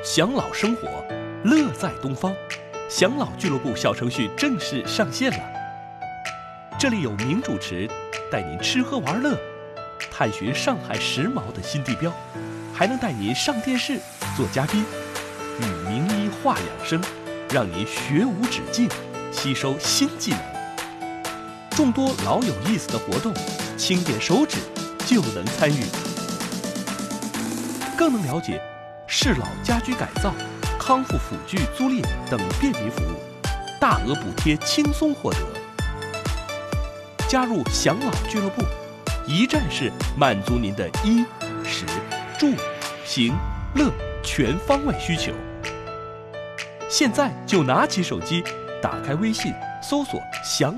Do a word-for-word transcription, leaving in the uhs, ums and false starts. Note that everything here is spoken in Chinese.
享老生活，乐在东方。享老俱乐部小程序正式上线了，这里有名主持带您吃喝玩乐，探寻上海时髦的新地标，还能带您上电视做嘉宾，与名医话养生，让您学无止境，吸收新技能。众多老有意思的活动，轻点手指就能参与，更能了解适老家居改造、康复辅具租赁等便民服务，大额补贴轻松获得。加入享老俱乐部，一站式满足您的衣食住行乐全方位需求。现在就拿起手机，打开微信，搜索享